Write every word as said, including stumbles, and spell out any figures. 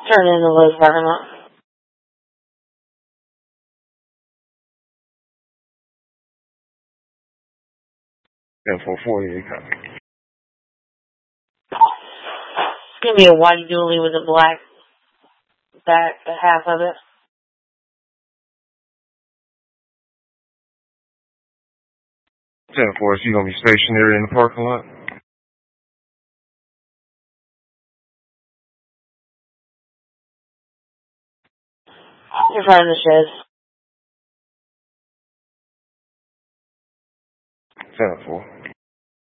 Turn in the Lowe's parking lot. ten four forty-eight. It's going to be a white dually with a black back, the half of it. ten four, is you going to be stationary in the parking lot? In front of the sheds. ten four.